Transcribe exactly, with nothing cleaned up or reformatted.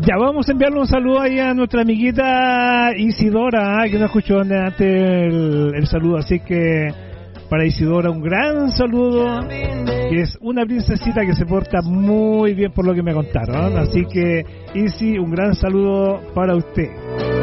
Ya vamos a enviarle un saludo ahí a nuestra amiguita Isidora, ¿eh? Que no escuchó antes el, el saludo, así que para Isidora un gran saludo, que es una princesita que se porta muy bien por lo que me contaron, así que Isi, un gran saludo para usted.